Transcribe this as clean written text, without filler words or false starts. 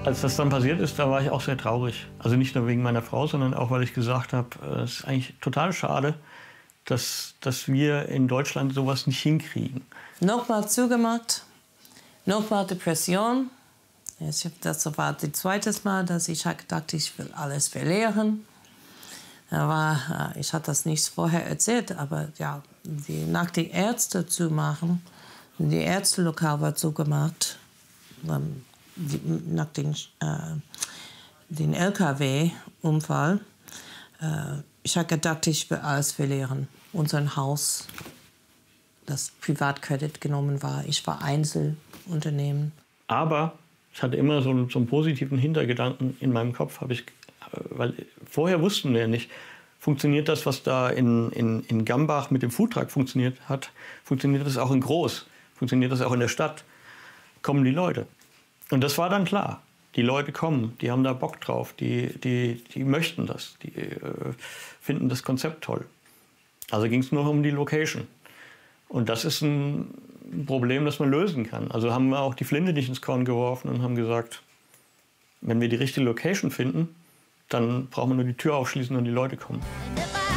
Als das dann passiert ist, da war ich auch sehr traurig. Also nicht nur wegen meiner Frau, sondern auch, weil ich gesagt habe, es ist eigentlich total schade, dass wir in Deutschland sowas nicht hinkriegen. Nochmal zugemacht, nochmal Depression. Das war das zweite Mal, dass ich dachte, ich will alles verlieren. Ich hatte das nicht vorher erzählt, aber ja, nach den Ärzten zu machen, die Ärztelokal war zugemacht, nach dem LKW-Unfall. Ich habe gedacht, ich will alles verlieren. Unser Haus, das Privatkredit genommen war. Ich war Einzelunternehmen. Aber ich hatte immer so einen positiven Hintergedanken in meinem Kopf, weil vorher wussten wir ja nicht, funktioniert das, was da in Gambach mit dem Foodtruck funktioniert hat, funktioniert das auch in Groß, funktioniert das auch in der Stadt, kommen die Leute. Und das war dann klar. Die Leute kommen, die haben da Bock drauf, die möchten das, die finden das Konzept toll. Also ging es nur um die Location. Und das ist ein Problem, das man lösen kann. Also haben wir auch die Flinte nicht ins Korn geworfen und haben gesagt, wenn wir die richtige Location finden, dann brauchen wir nur die Tür aufschließen und die Leute kommen.